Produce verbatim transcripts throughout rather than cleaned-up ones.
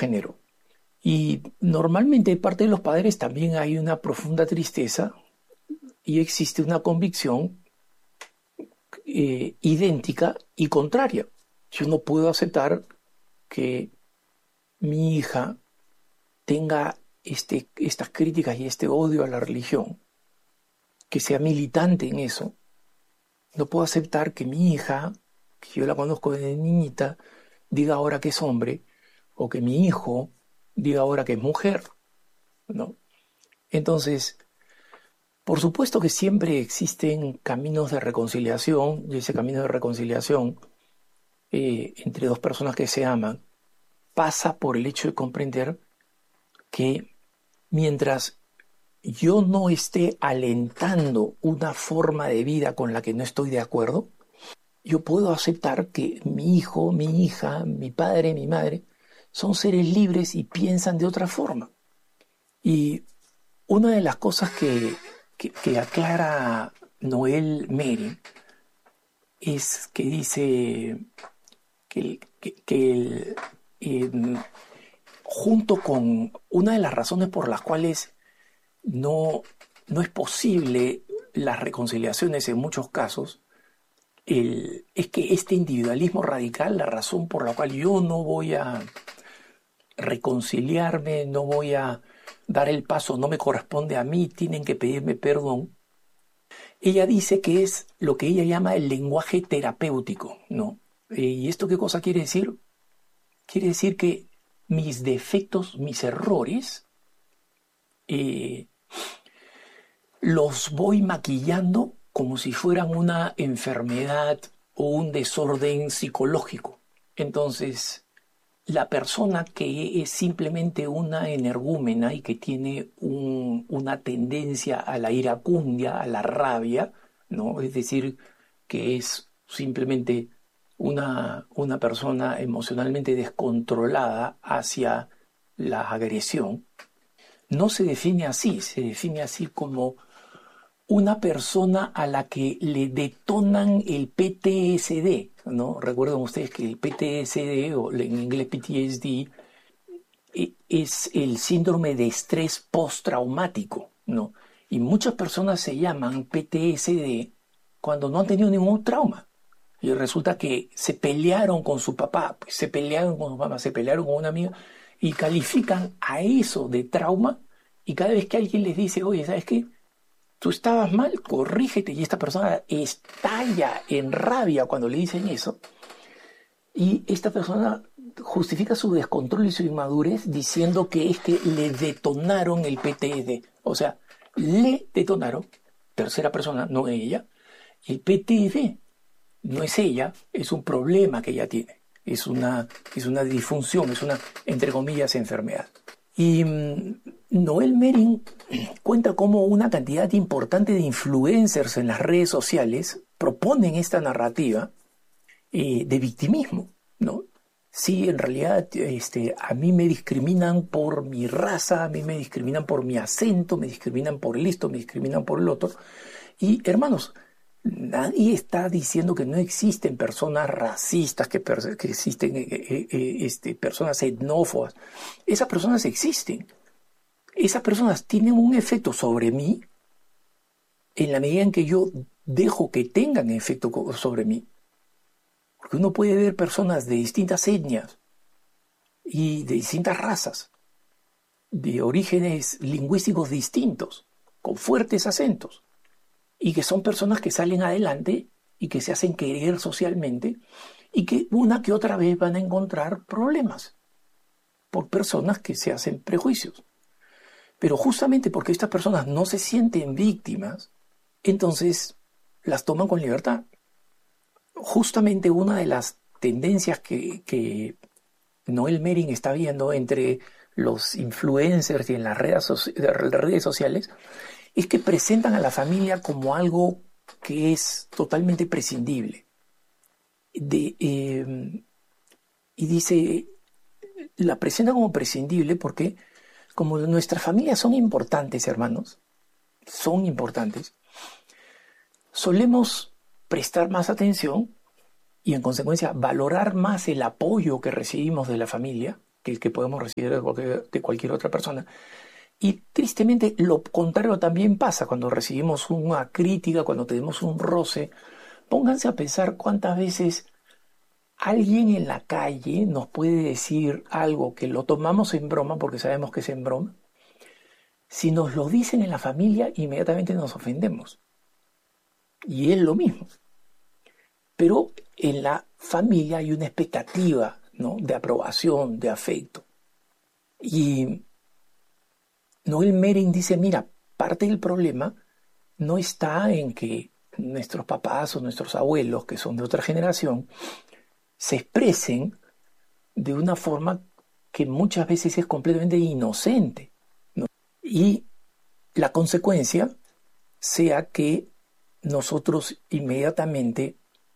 género. Y normalmente de parte de los padres también hay una profunda tristeza y existe una convicción eh, idéntica y contraria. Yo no puedo aceptar que mi hija tenga este, estas críticas y este odio a la religión, que sea militante en eso. No puedo aceptar que mi hija, que yo la conozco desde niñita, diga ahora que es hombre, o que mi hijo diga ahora que es mujer, ¿no? Entonces, por supuesto que siempre existen caminos de reconciliación, y ese camino de reconciliación eh, entre dos personas que se aman pasa por el hecho de comprender que mientras yo no esté alentando una forma de vida con la que no estoy de acuerdo, yo puedo aceptar que mi hijo, mi hija, mi padre, mi madre son seres libres y piensan de otra forma. Y una de las cosas que, que, que aclara Noel Mering es que dice que, que, que el, eh, junto con una de las razones por las cuales no, no es posible las reconciliaciones en muchos casos, el, es que este individualismo radical, la razón por la cual yo no voy a reconciliarme, no voy a dar el paso, no me corresponde a mí, tienen que pedirme perdón. Ella dice que es lo que ella llama el lenguaje terapéutico, ¿no? Eh, ¿Y esto qué cosa quiere decir? Quiere decir que mis defectos, mis errores, eh, los voy maquillando como si fueran una enfermedad o un desorden psicológico. Entonces, la persona que es simplemente una energúmena y que tiene un, una tendencia a la iracundia, a la rabia, ¿no? Es decir, que es simplemente una, una persona emocionalmente descontrolada hacia la agresión, no se define así, se define así como una persona a la que le detonan el P T S D, ¿no? Recuerdan ustedes que el P T S D, o en inglés P T S D, es el síndrome de estrés postraumático, ¿no? Y muchas personas se llaman P T S D cuando no han tenido ningún trauma. Y resulta que se pelearon con su papá, pues se pelearon con su mamá, se pelearon con una amiga y califican a eso de trauma. Y cada vez que alguien les dice, oye, ¿sabes qué? Tú estabas mal, corrígete. Y esta persona estalla en rabia cuando le dicen eso. Y esta persona justifica su descontrol y su inmadurez diciendo que es que le detonaron el P T S D. O sea, le detonaron, tercera persona, no ella, el P T S D. No es ella, es un problema que ella tiene. Es una, es una disfunción, es una, entre comillas, enfermedad. Y um, Noel Mering cuenta cómo una cantidad importante de influencers en las redes sociales proponen esta narrativa eh, de victimismo, ¿no? Sí, en realidad este, a mí me discriminan por mi raza, a mí me discriminan por mi acento, me discriminan por esto, me discriminan por el otro. Y hermanos, nadie está diciendo que no existen personas racistas, que, per que existen eh, eh, eh, este, personas xenófobas. Esas personas existen. Esas personas tienen un efecto sobre mí en la medida en que yo dejo que tengan efecto sobre mí. Porque uno puede ver personas de distintas etnias y de distintas razas, de orígenes lingüísticos distintos, con fuertes acentos, y que son personas que salen adelante y que se hacen querer socialmente y que una que otra vez van a encontrar problemas por personas que se hacen prejuicios. Pero justamente porque estas personas no se sienten víctimas, entonces las toman con libertad. Justamente una de las tendencias que, que Noel Mering está viendo entre los influencers y en las redes, so redes sociales es que presentan a la familia como algo que es totalmente prescindible. De, eh, y dice, la presentan como prescindible porque como nuestras familias son importantes, hermanos, son importantes, solemos prestar más atención y en consecuencia valorar más el apoyo que recibimos de la familia que el que podemos recibir de cualquier, de cualquier otra persona. Y tristemente lo contrario también pasa cuando recibimos una crítica, cuando tenemos un roce. Pónganse a pensar cuántas veces alguien en la calle nos puede decir algo que lo tomamos en broma porque sabemos que es en broma. Si nos lo dicen en la familia, inmediatamente nos ofendemos. Y es lo mismo. Pero en la familia hay una expectativa, ¿no?, de aprobación, de afecto. Y Noel Mering dice, mira, parte del problema no está en que nuestros papás o nuestros abuelos, que son de otra generación, se expresen de una forma que muchas veces es completamente inocente, ¿no? Y la consecuencia sea que nosotros inmediatamente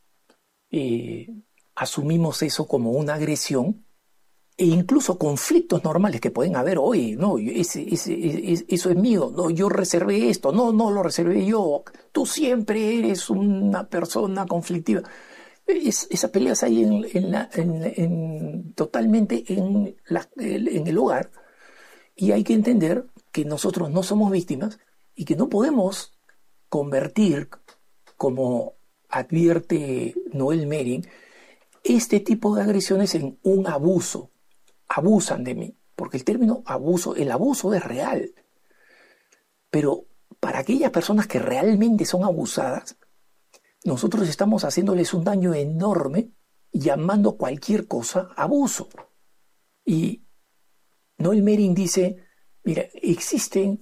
eh, asumimos eso como una agresión, e incluso conflictos normales que pueden haber hoy, no, ese, ese, ese, eso es mío, no, yo reservé esto, no, no lo reservé yo, tú siempre eres una persona conflictiva. Es, esas peleas hay en, en la, en, en, totalmente en, la, en el hogar, y hay que entender que nosotros no somos víctimas y que no podemos convertir, como advierte Noel Mering, este tipo de agresiones en un abuso. Abusan de mí, porque el término abuso, el abuso es real, pero para aquellas personas que realmente son abusadas, nosotros estamos haciéndoles un daño enorme llamando cualquier cosa abuso. Y Noel Mering dice, mira, existe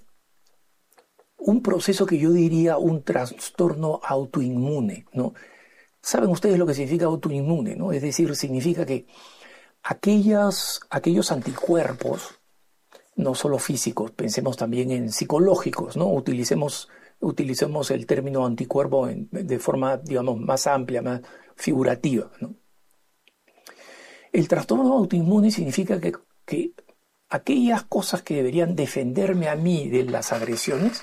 un proceso que yo diría un trastorno autoinmune, ¿no? ¿Saben ustedes lo que significa autoinmune, ¿no? Es decir, significa que aquellas, aquellos anticuerpos, no solo físicos, pensemos también en psicológicos, ¿no? Utilicemos, utilicemos el término anticuerpo en, de forma, digamos, más amplia, más figurativa, ¿no? El trastorno autoinmune significa que, que aquellas cosas que deberían defenderme a mí de las agresiones,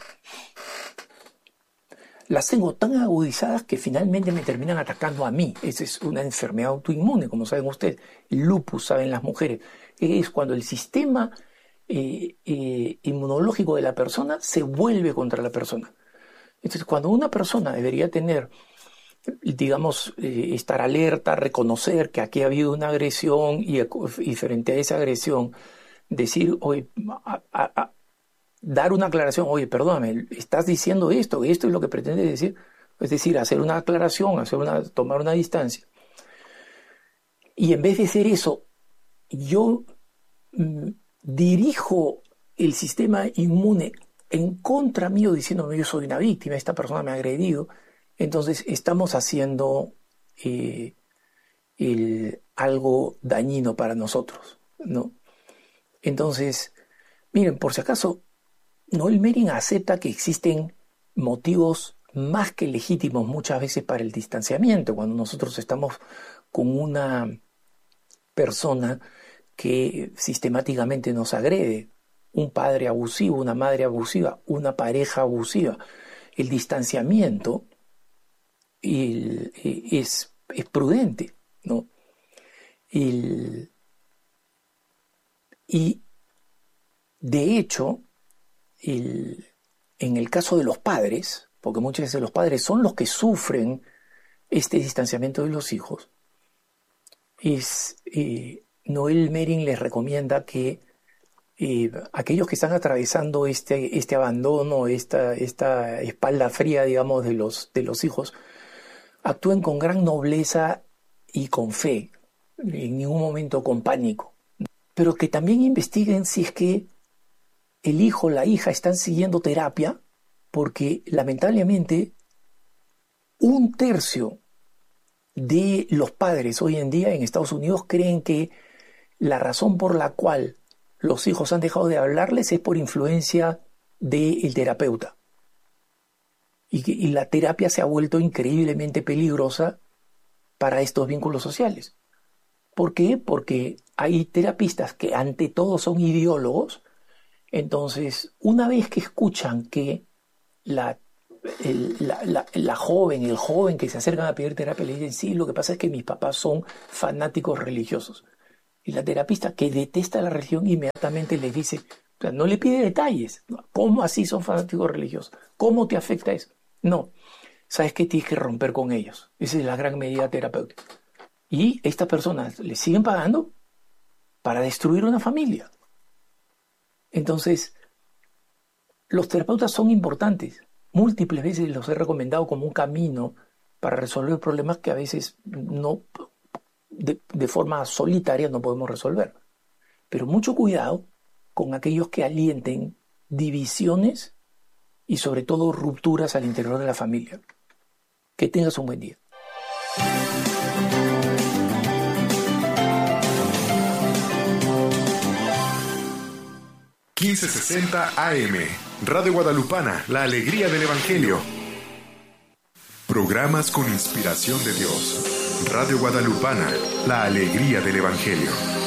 las tengo tan agudizadas que finalmente me terminan atacando a mí. Esa es una enfermedad autoinmune, como saben ustedes. El lupus, saben las mujeres. Es cuando el sistema eh, eh, inmunológico de la persona se vuelve contra la persona. Entonces, cuando una persona debería tener, digamos, eh, estar alerta, reconocer que aquí ha habido una agresión y, y frente a esa agresión, decir, oye, a, a, a, dar una aclaración, oye, perdóname, estás diciendo esto, esto es lo que pretende decir, es decir, hacer una aclaración, hacer una, tomar una distancia. Y en vez de hacer eso, yo mm, dirijo el sistema inmune en contra mío, diciéndome yo soy una víctima, esta persona me ha agredido, entonces estamos haciendo eh, el, algo dañino para nosotros, ¿no? Entonces, miren, por si acaso, Noel Mering acepta que existen motivos más que legítimos muchas veces para el distanciamiento, cuando nosotros estamos con una persona que sistemáticamente nos agrede, un padre abusivo, una madre abusiva, una pareja abusiva. El distanciamiento el, es, es prudente, ¿no? El, y de hecho, El, en el caso de los padres, porque muchas veces los padres son los que sufren este distanciamiento de los hijos, es, eh, Noel Mering les recomienda que eh, aquellos que están atravesando este, este abandono, esta, esta espalda fría, digamos, de los, de los hijos, actúen con gran nobleza y con fe, en ningún momento con pánico, pero que también investiguen si es que el hijo o la hija están siguiendo terapia, porque lamentablemente un tercio de los padres hoy en día en Estados Unidos creen que la razón por la cual los hijos han dejado de hablarles es por influencia del terapeuta. Y, que, y la terapia se ha vuelto increíblemente peligrosa para estos vínculos sociales. ¿Por qué? Porque hay terapistas que ante todo son ideólogos. Entonces, una vez que escuchan que la, el, la, la, la joven, el joven que se acercan a pedir terapia, le dicen, sí, lo que pasa es que mis papás son fanáticos religiosos. Y la terapista, que detesta la religión, inmediatamente le dice, o sea, no le pide detalles. ¿Cómo así son fanáticos religiosos? ¿Cómo te afecta eso? No. ¿Sabes qué? Tienes que romper con ellos. Esa es la gran medida terapéutica. Y estas personas le siguen pagando para destruir una familia. Entonces, los terapeutas son importantes. Múltiples veces los he recomendado como un camino para resolver problemas que a veces no, de, de forma solitaria no podemos resolver. Pero mucho cuidado con aquellos que alienten divisiones y sobre todo rupturas al interior de la familia. Que tengas un buen día. quince sesenta A M, Radio Guadalupana, la alegría del Evangelio. Programas con inspiración de Dios. Radio Guadalupana, la alegría del Evangelio.